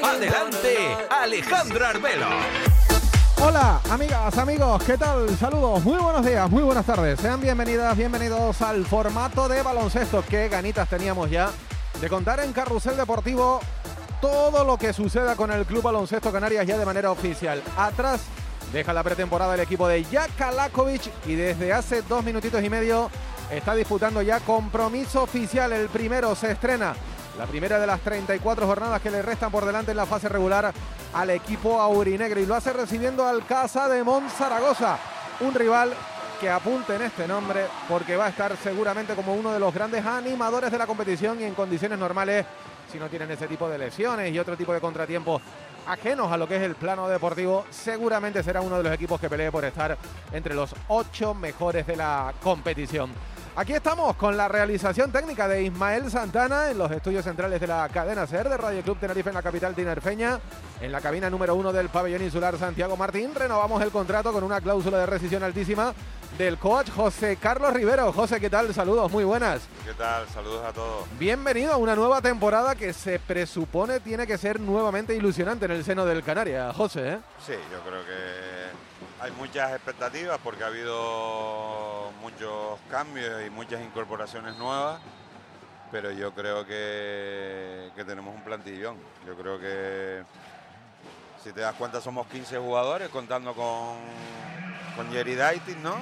Adelante, Alejandro Arbelo. Hola, amigas, amigos, ¿qué tal? Saludos, muy buenos días, muy buenas tardes. Sean bienvenidas, bienvenidos al formato de baloncesto. Qué ganitas teníamos ya de contar en Carrusel Deportivo todo lo que suceda con el Club Baloncesto Canarias ya de manera oficial. Atrás deja la pretemporada el equipo de Jaka Lakovic y desde hace 2 minutitos y medio está disputando ya compromiso oficial. El primero se estrena. La primera de las 34 jornadas que le restan por delante en la fase regular al equipo aurinegro, y lo hace recibiendo al Casademont Zaragoza, un rival que apunte en este nombre porque va a estar seguramente como uno de los grandes animadores de la competición, y en condiciones normales, si no tienen ese tipo de lesiones y otro tipo de contratiempos ajenos a lo que es el plano deportivo, seguramente será uno de los equipos que pelee por estar entre los 8 mejores de la competición. Aquí estamos con la realización técnica de Ismael Santana en los estudios centrales de la cadena SER de Radio Club Tenerife en la capital tinerfeña. En la cabina número 1 del pabellón insular Santiago Martín renovamos el contrato con una cláusula de rescisión altísima del coach José Carlos Rivero. José, ¿qué tal? Saludos, muy buenas. ¿Qué tal? Saludos a todos. Bienvenido a una nueva temporada que se presupone tiene que ser nuevamente ilusionante en el seno del Canarias, José, ¿eh? Sí, yo creo que hay muchas expectativas porque ha habido muchos cambios y muchas incorporaciones nuevas, pero yo creo que tenemos un plantillón. Yo creo que, si te das cuenta, somos 15 jugadores contando con Jerry Daitis, ¿no?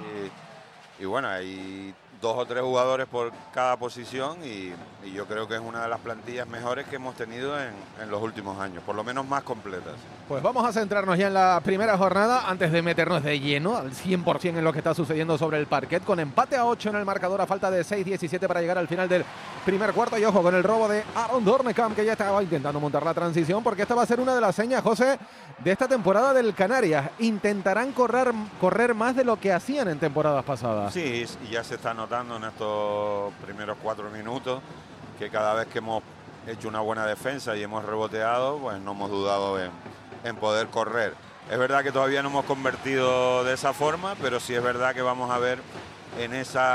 Y bueno, hay 2 o 3 jugadores por cada posición y yo creo que es una de las plantillas mejores que hemos tenido en los últimos años, por lo menos más completas. Pues vamos a centrarnos ya en la primera jornada antes de meternos de lleno al 100% en lo que está sucediendo sobre el parquet, con empate a 8 en el marcador a falta de 6:17 para llegar al final del primer cuarto. Y ojo con el robo de Aaron Dornekamp, que ya estaba intentando montar la transición, porque esta va a ser una de las señas, José, de esta temporada del Canarias. Intentarán correr más de lo que hacían en temporadas pasadas. Sí, y ya se está notando en estos primeros 4 minutos que cada vez que hemos hecho una buena defensa y hemos reboteado, pues no hemos dudado en poder correr. Es verdad que todavía no hemos convertido de esa forma, pero sí es verdad que vamos a ver en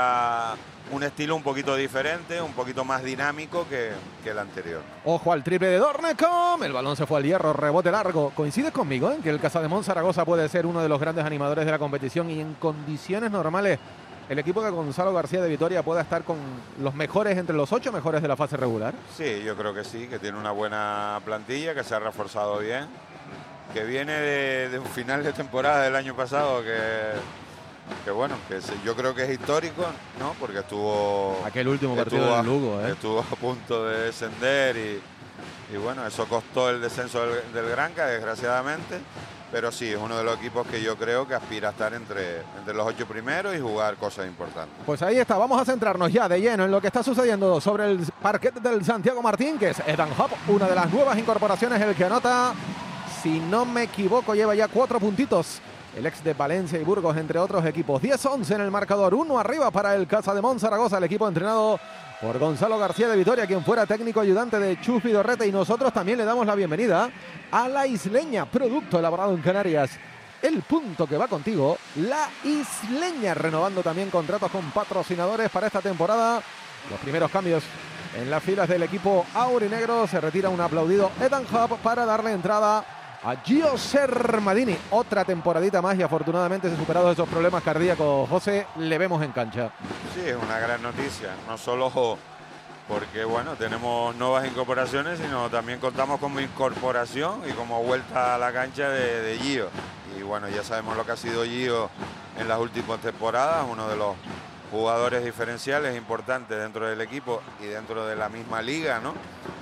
un estilo un poquito diferente, un poquito más dinámico que el anterior. Ojo al triple de Dornekamp, el balón se fue al hierro, rebote largo. ¿Coincides conmigo en que el Casademont Zaragoza puede ser uno de los grandes animadores de la competición y en condiciones normales el equipo de Gonzalo García de Vitoria pueda estar con los mejores, entre los 8 mejores de la fase regular? Sí, yo creo que sí, que tiene una buena plantilla, que se ha reforzado bien, que viene de un final de temporada del año pasado que bueno, yo creo que es histórico, ¿no? Porque estuvo... Aquel último partido del Lugo, Estuvo a punto de descender y bueno, eso costó el descenso del Granca, desgraciadamente. Pero sí, es uno de los equipos que yo creo que aspira a estar entre los 8 primeros y jugar cosas importantes. Pues ahí está, vamos a centrarnos ya de lleno en lo que está sucediendo sobre el parquet del Santiago Martín, que es Ethan Hop, una de las nuevas incorporaciones, el que anota, si no me equivoco, lleva ya 4 puntitos. El ex de Valencia y Burgos, entre otros equipos. 10-11 en el marcador, 1 arriba para el Casademont Zaragoza, el equipo entrenado por Gonzalo García de Vitoria, quien fuera técnico ayudante de Chus Vidorreta, y nosotros también le damos la bienvenida a La Isleña, producto elaborado en Canarias. El punto que va contigo, La Isleña, renovando también contratos con patrocinadores para esta temporada. Los primeros cambios en las filas del equipo aurinegro. Se retira un aplaudido Ethan Hub para darle entrada a Gio Sermadini. Otra temporadita más y afortunadamente, superados esos problemas cardíacos, José, le vemos en cancha. Sí, es una gran noticia, no solo porque bueno, tenemos nuevas incorporaciones, sino también contamos como incorporación y como vuelta a la cancha de Gio. Y bueno, ya sabemos lo que ha sido Gio en las últimas temporadas, uno de los jugadores diferenciales importantes dentro del equipo y dentro de la misma liga, ¿no?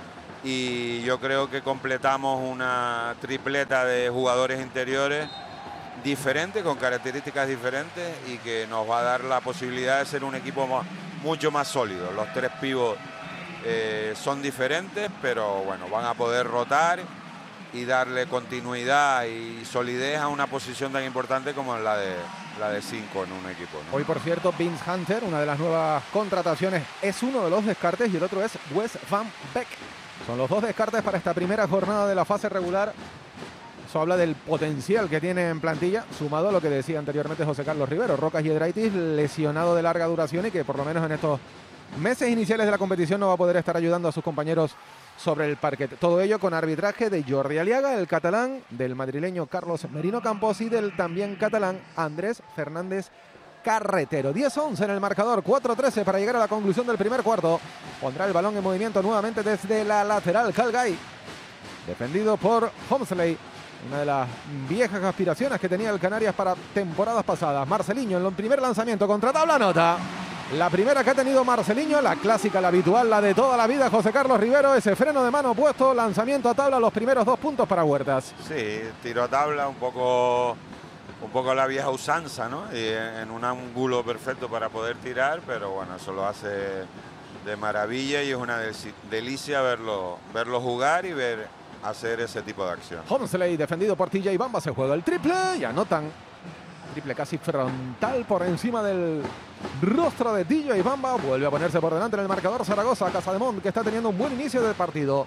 Y yo creo que completamos una tripleta de jugadores interiores diferentes, con características diferentes, y que nos va a dar la posibilidad de ser un equipo mucho más sólido. Los 3 pivots son diferentes, pero bueno, van a poder rotar y darle continuidad y solidez a una posición tan importante como la de 5 en un equipo, ¿no? Hoy, por cierto, Vince Hunter, una de las nuevas contrataciones, es uno de los descartes y el otro es Wes Van Beek. Son los 2 descartes para esta primera jornada de la fase regular. Eso habla del potencial que tiene en plantilla, sumado a lo que decía anteriormente José Carlos Rivero. Rocas Giedraitis, lesionado de larga duración y que por lo menos en estos meses iniciales de la competición no va a poder estar ayudando a sus compañeros sobre el parquet. Todo ello con arbitraje de Jordi Aliaga, el catalán, del madrileño Carlos Merino Campos y del también catalán Andrés Fernández Carretero. 10-11 en el marcador, 4-13 para llegar a la conclusión del primer cuarto. Pondrá el balón en movimiento nuevamente desde la lateral Calgay, defendido por Homsley. Una de las viejas aspiraciones que tenía el Canarias para temporadas pasadas. Marceliño en el primer lanzamiento contra tabla nota. La primera que ha tenido Marceliño, la clásica, la habitual, la de toda la vida, José Carlos Rivero. Ese freno de mano puesto, lanzamiento a tabla, los primeros 2 puntos para Huertas. Sí, tiro a tabla, un poco la vieja usanza, ¿no? Y en un ángulo perfecto para poder tirar, pero bueno, eso lo hace de maravilla y es una delicia verlo jugar y ver hacer ese tipo de acción. Homsley, defendido por TJ Bamba, se juega el triple y anotan. Triple casi frontal por encima del rostro de TJ Bamba. Vuelve a ponerse por delante en el marcador Zaragoza. Casademont, que está teniendo un buen inicio del partido.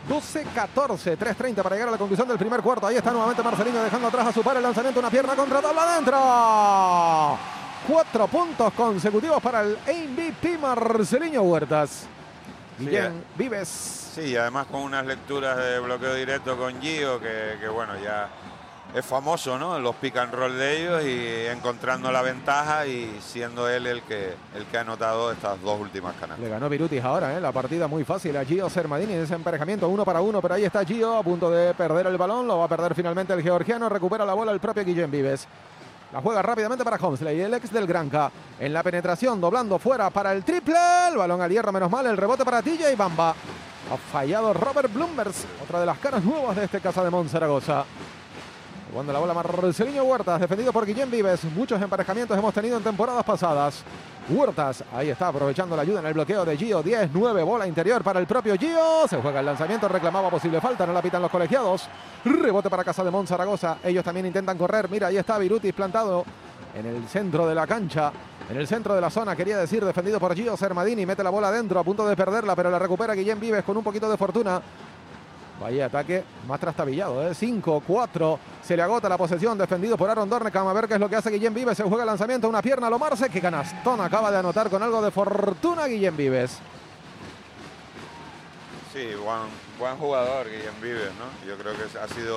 12-14, 3:30 para llegar a la conclusión del primer cuarto. Ahí está nuevamente Marceliño dejando atrás a su par el lanzamiento. Una pierna contra tabla adentro. 4 puntos consecutivos para el MVP Marceliño Huertas. Guillén Vives. Sí, y además con unas lecturas de bloqueo directo con Gio, que bueno, ya es famoso, ¿no? Los pick and roll de ellos y encontrando la ventaja y siendo él el que ha anotado estas 2 últimas canastas. Le ganó Virutis ahora, la partida muy fácil a Gio Sermadini en ese emparejamiento 1 para 1, pero ahí está Gio a punto de perder el balón, lo va a perder finalmente el georgiano, recupera la bola el propio Guillén Vives. La juega rápidamente para Homsley, el ex del Granca. En la penetración, doblando fuera para el triple. El balón al hierro, menos mal. El rebote para TJ Bamba. Ha fallado Robert Blumbers, otra de las caras nuevas de este Casademont Zaragoza. Jugando la bola Marceliño Huertas, defendido por Guillén Vives. Muchos emparejamientos hemos tenido en temporadas pasadas. Huertas, ahí está, aprovechando la ayuda en el bloqueo de Gio. 10-9, bola interior para el propio Gio. Se juega el lanzamiento, reclamaba posible falta, no la pitan los colegiados. Rebote para Casademont Zaragoza. Ellos también intentan correr. Mira, ahí está Virutis plantado en el centro de la cancha. En el centro de la zona, quería decir, defendido por Gio Sermadini. Mete la bola adentro, a punto de perderla, pero la recupera Guillén Vives con un poquito de fortuna. Vaya ataque más trastabillado, 5-4. Se le agota la posesión, defendido por Aaron Dornekam. A ver qué es lo que hace Guillén Vives. Se juega el lanzamiento, una pierna a lo Marce. Que canastón acaba de anotar con algo de fortuna Guillén Vives. Sí, buen jugador Guillén Vives, ¿no? Yo creo que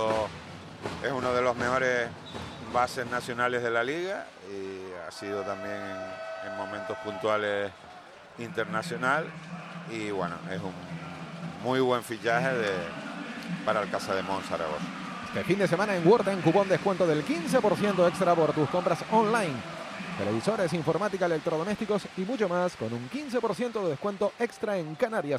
es uno de los mejores bases nacionales de la liga y ha sido también en momentos puntuales internacional y bueno, es un muy buen fichaje para el Casademont Zaragoza. Este fin de semana en Worten, cupón descuento del 15% extra por tus compras online. Televisores, informática, electrodomésticos y mucho más con un 15% de descuento extra en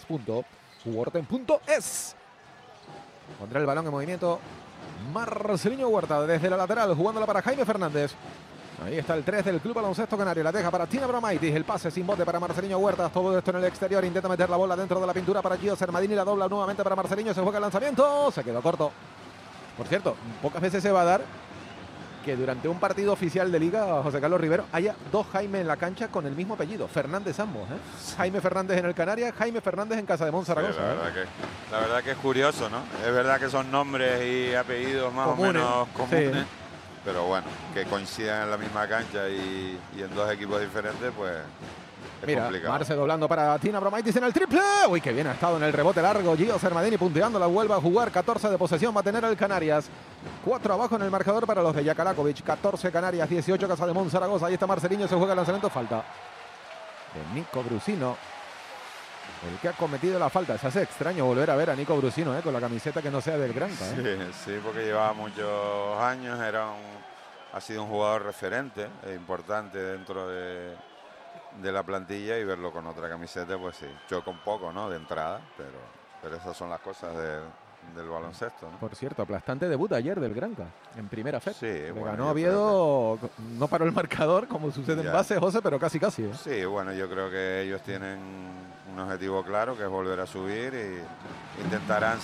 canarias.worten.es. Pondrá el balón en movimiento Marceliño Huerta desde la lateral, jugándola para Jaime Fernández. Ahí está el 3 del Club Baloncesto Canario. La deja para Tina Bromaitis. El pase sin bote para Marceliño Huertas. Todo esto en el exterior. Intenta meter la bola dentro de la pintura para Gio Sermadini. La dobla nuevamente para Marceliño. Se juega el lanzamiento. Se quedó corto. Por cierto, pocas veces se va a dar que durante un partido oficial de Liga, José Carlos Rivero, haya 2 Jaime en la cancha con el mismo apellido. Fernández ambos. Jaime Fernández en el Canarias, Jaime Fernández en Casademont Zaragoza. Sí, la verdad que es curioso, ¿no? Es verdad que son nombres y apellidos más comunes, o menos comunes. Sí. Pero bueno, que coincidan en la misma cancha y en 2 equipos diferentes, pues es complicado. Marce doblando para Tina Bromaitis en el triple. Uy, que bien ha estado en el rebote largo. Gio Sermadini punteando, la vuelve a jugar. 14 de posesión va a tener el Canarias. 4 abajo en el marcador para los de Jakalakovic. 14 Canarias, 18 Casademont Zaragoza. Ahí está Marceliño, se juega el lanzamiento. Falta de Nico Brusino, el que ha cometido la falta. Se hace extraño volver a ver a Nico Brusino con la camiseta que no sea del Granca. Sí, porque llevaba muchos años, ha sido un jugador referente e importante dentro de la plantilla y verlo con otra camiseta, pues sí, choca un poco, ¿no? De entrada, pero esas son las cosas del baloncesto, ¿no? Por cierto, aplastante debut ayer del Granca, en primera fe. Sí, bueno, ganó Oviedo, no paró el marcador como sucede en base, José, pero casi. Sí, bueno, yo creo que ellos tienen un objetivo claro, que es volver a subir y intentarán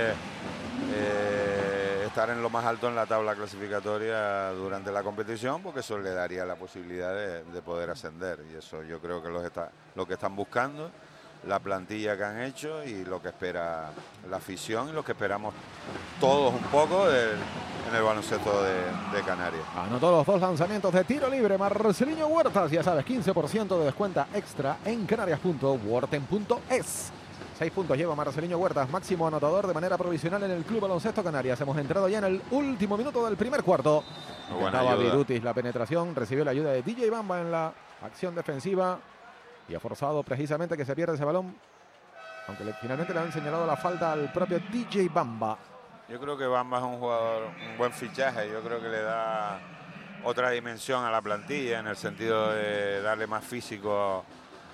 estar en lo más alto en la tabla clasificatoria durante la competición, porque eso le daría la posibilidad de poder ascender, y eso yo creo que lo que están buscando, la plantilla que han hecho y lo que espera la afición y lo que esperamos todos un poco en el baloncesto de Canarias. Anotó los 2 lanzamientos de tiro libre Marceliño Huertas, ya sabes, 15% de descuento extra en canarias.worten.es. 6 puntos lleva Marceliño Huertas, máximo anotador de manera provisional en el Club Baloncesto Canarias. Hemos entrado ya en el último minuto del primer cuarto. Estaba Virutis la penetración, recibió la ayuda de DJ Bamba en la acción defensiva y ha forzado precisamente que se pierda ese balón, aunque finalmente le han señalado la falta al propio DJ Bamba. Yo creo que Bamba es un jugador, un buen fichaje. Yo creo que le da otra dimensión a la plantilla en el sentido de darle más físico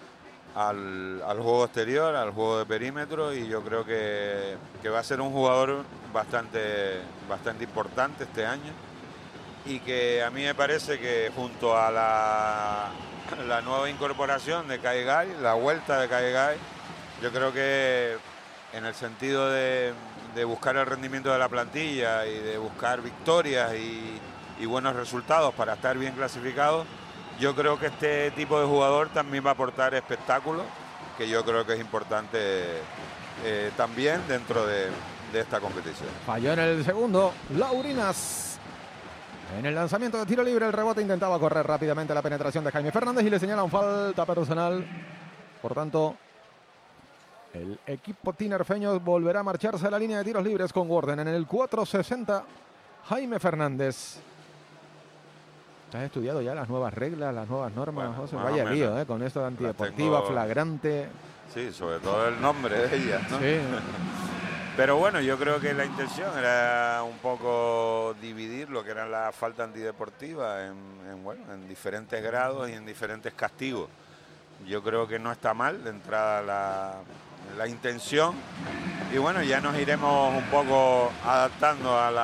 al juego exterior, al juego de perímetro, y yo creo que va a ser un jugador bastante importante este año, y que a mí me parece que junto a la nueva incorporación de Kai Guy, la vuelta de Kai Guy, yo creo que en el sentido de buscar el rendimiento de la plantilla y de buscar victorias y buenos resultados para estar bien clasificados, yo creo que este tipo de jugador también va a aportar espectáculo, que yo creo que es importante también dentro de esta competición. Falló en el segundo, Laurinas. En el lanzamiento de tiro libre, el rebote intentaba correr rápidamente la penetración de Jaime Fernández y le señalan falta personal. Por tanto, el equipo tinerfeño volverá a marcharse a la línea de tiros libres con Gordon en el 4.60. Jaime Fernández. ¿Te has estudiado ya las nuevas reglas, las nuevas normas, bueno, José? Vaya lío, con esto de antideportiva, flagrante. Sí, sobre todo el nombre de ellas, ¿no? Sí. Pero bueno, yo creo que la intención era un poco dividir lo que era la falta antideportiva en diferentes grados y en diferentes castigos. Yo creo que no está mal de entrada la intención, y bueno, ya nos iremos un poco adaptando a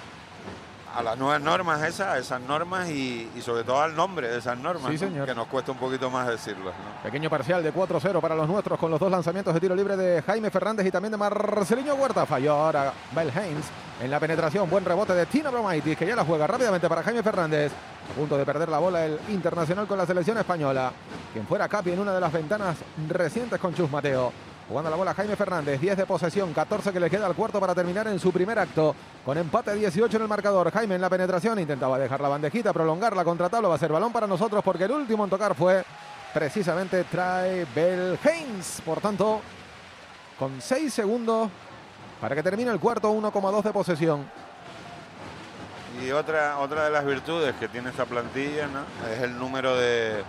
las nuevas normas, esas normas y sobre todo al nombre de esas normas, sí, señor, que nos cuesta un poquito más decirlo, ¿no? Pequeño parcial de 4-0 para los nuestros, con los dos lanzamientos de tiro libre de Jaime Fernández y también de Marceliño Huerta. Falló ahora Bell Haynes en la penetración. Buen rebote de Tina Bromaitis, que ya la juega rápidamente para Jaime Fernández. A punto de perder la bola el internacional con la selección española, quien fuera capi en una de las ventanas recientes con Chus Mateo. Jugando la bola Jaime Fernández, 10 de posesión, 14 que le queda al cuarto para terminar en su primer acto. Con empate 18 en el marcador. Jaime en la penetración, intentaba dejar la bandejita, prolongarla contra tabla. Va a ser balón para nosotros porque el último en tocar fue precisamente Trae Bell Haynes. Por tanto, con 6 segundos para que termine el cuarto, 1,2 de posesión. Y otra de las virtudes que tiene esta plantilla, ¿no?, es el número de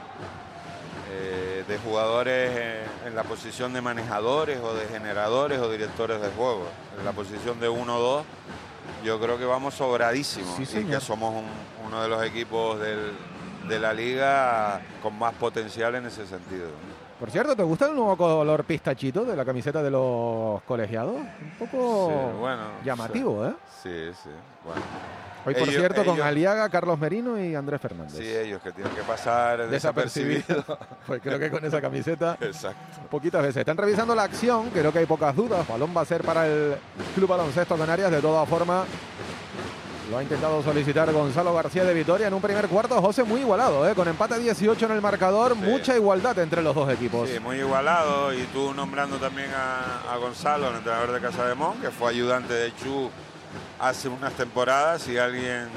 jugadores en la posición de manejadores o de generadores o directores de juego. En la posición de 1-2 yo creo que vamos sobradísimos, sí, y que somos uno de los equipos de la liga con más potencial en ese sentido. Por cierto, ¿te gusta el nuevo color pistachito de la camiseta de los colegiados? Un poco sí, bueno, llamativo, ¿eh? Sí, bueno. Hoy, por cierto, con Aliaga, Carlos Merino y Andrés Fernández. Sí, ellos que tienen que pasar desapercibidos. Pues creo que con esa camiseta, exacto, poquitas veces. Están revisando la acción, creo que hay pocas dudas. Balón va a ser para el Club Baloncesto Canarias. De todas formas, lo ha intentado solicitar Gonzalo García de Vitoria en un primer cuarto, José, muy igualado, con empate 18 en el marcador. Sí. Mucha igualdad entre los dos equipos. Sí, muy igualado. Y tú nombrando también a Gonzalo, el entrenador de Casademón, que fue ayudante de Chu hace unas temporadas. Si alguien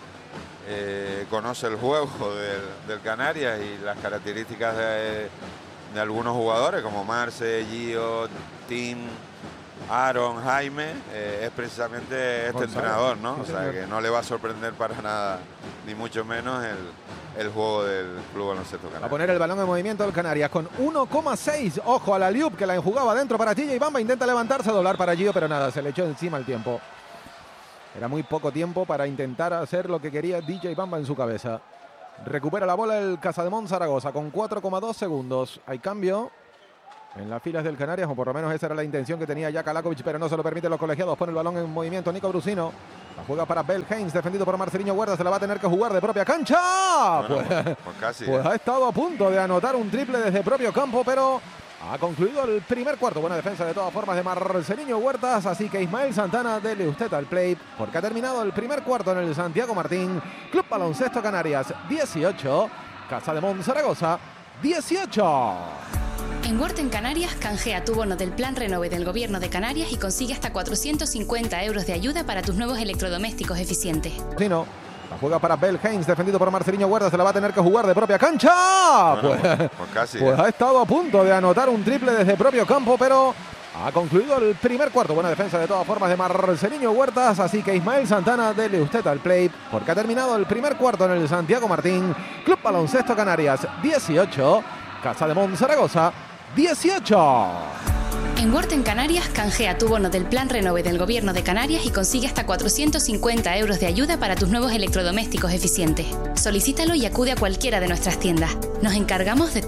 conoce el juego del Canarias y las características de algunos jugadores como Marce, Gio, Tim, Aaron, Jaime, es precisamente este entrenador, ¿no? O sea, que no le va a sorprender para nada, ni mucho menos el juego del Club Baloncesto Canarias. A poner el balón en movimiento el Canarias con 1,6. Ojo a la Liup, que la enjugaba dentro para TJ Bamba. Intenta levantarse, doblar para Gio, pero nada, se le echó encima el tiempo. Era muy poco tiempo para intentar hacer lo que quería DJ Bamba en su cabeza. Recupera la bola el Casademón Zaragoza con 4,2 segundos. Hay cambio en las filas del Canarias, o por lo menos esa era la intención que tenía ya Kalakovic, pero no se lo permiten los colegiados. Pone el balón en movimiento Nico Brusino. La juega para Bell Haynes, defendido por Marceliño Huerta. Se la va a tener que jugar de propia cancha. Bueno, pues casi. Pues ha estado a punto de anotar un triple desde propio campo, pero ha concluido el primer cuarto. Buena defensa de todas formas de Marceliño Huertas. Así que Ismael Santana, dele usted al play, porque ha terminado el primer cuarto en el Santiago Martín. Club Baloncesto Canarias 18, Casademón Zaragoza 18. En Word en Canarias, canjea tu bono del Plan Renove del Gobierno de Canarias y consigue hasta 450 euros de ayuda para tus nuevos electrodomésticos eficientes. Sí, no. La juega para Bell Haynes, defendido por Marceliño Huerta. Se la va a tener que jugar de propia cancha. Bueno, pues casi. Pues ha estado a punto de anotar un triple desde propio campo, pero Ha concluido el primer cuarto. Buena defensa de todas formas de Marcelinho Huertas. Así que Ismael Santana, dele usted al play, porque ha terminado el primer cuarto en el Santiago Martín. Club Baloncesto Canarias 18, Casa de Monzaragoza 18. En Worten Canarias, canjea tu bono del Plan Renove del Gobierno de Canarias y consigue hasta 450 euros de ayuda para tus nuevos electrodomésticos eficientes. Solicítalo y acude a cualquiera de nuestras tiendas. Nos encargamos de